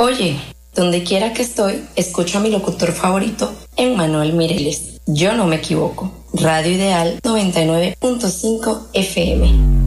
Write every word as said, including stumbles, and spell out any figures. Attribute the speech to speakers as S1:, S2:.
S1: Oye, donde quiera que estoy, escucho a mi locutor favorito, Emmanuel Mireles. Yo no me equivoco. Radio Ideal noventa y nueve punto cinco F M.